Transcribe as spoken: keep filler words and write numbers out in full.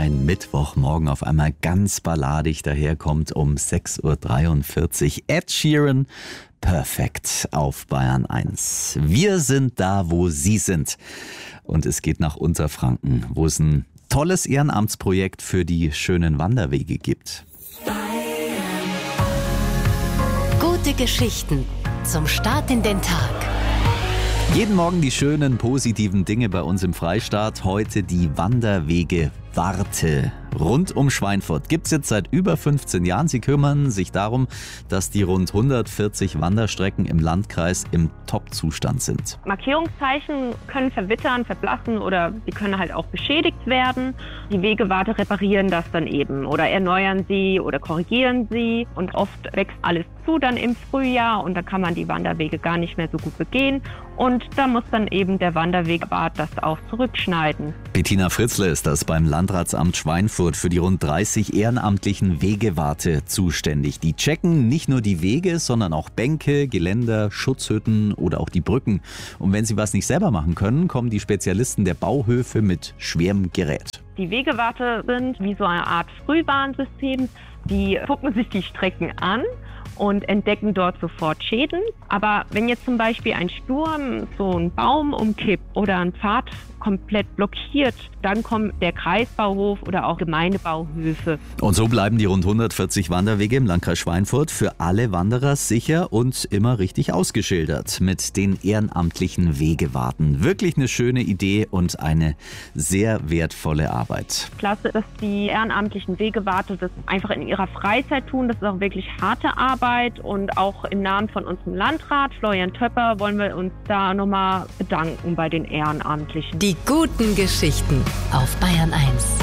ein Mittwochmorgen auf einmal ganz balladig daherkommt um sechs Uhr dreiundvierzig. Ed Sheeran, perfekt auf Bayern eins. Wir sind da, wo Sie sind. Und es geht nach Unterfranken, wo es ein tolles Ehrenamtsprojekt für die schönen Wanderwege gibt. Gute Geschichten zum Start in den Tag. Jeden Morgen die schönen, positiven Dinge bei uns im Freistaat. Heute die Wanderwege-Warte. Rund um Schweinfurt gibt es jetzt seit über fünfzehn Jahren. Sie kümmern sich darum, dass die rund hundertvierzig Wanderstrecken im Landkreis im Top-Zustand sind. Markierungszeichen können verwittern, verblassen oder sie können halt auch beschädigt werden. Die Wegewarte reparieren das dann eben oder erneuern sie oder korrigieren sie. Und oft wächst alles zu dann im Frühjahr und dann kann man die Wanderwege gar nicht mehr so gut begehen. Und da muss dann eben der Wanderwegwart das auch zurückschneiden. Bettina Fritzle ist das beim Landratsamt Schweinfurt für die rund dreißig ehrenamtlichen Wegewarte zuständig. Die checken nicht nur die Wege, sondern auch Bänke, Geländer, Schutzhütten oder auch die Brücken. Und wenn sie was nicht selber machen können, kommen die Spezialisten der Bauhöfe mit schwerem Gerät. Die Wegewarte sind wie so eine Art Frühwarnsystem. Die gucken sich die Strecken an und entdecken dort sofort Schäden. Aber wenn jetzt zum Beispiel ein Sturm so einen Baum umkippt oder ein Pfad komplett blockiert, dann kommt der Kreisbauhof oder auch Gemeindebauhöfe. Und so bleiben die rund hundertvierzig Wanderwege im Landkreis Schweinfurt für alle Wanderer sicher und immer richtig ausgeschildert mit den ehrenamtlichen Wegewarten. Wirklich eine schöne Idee und eine sehr wertvolle Arbeit. Klasse, dass die ehrenamtlichen Wegewarte das einfach in ihrer Freizeit tun. Das ist auch wirklich harte Arbeit und auch im Namen von unserem Landrat Florian Töpper wollen wir uns da nochmal bedanken bei den Ehrenamtlichen. Die guten Geschichten auf Bayern eins.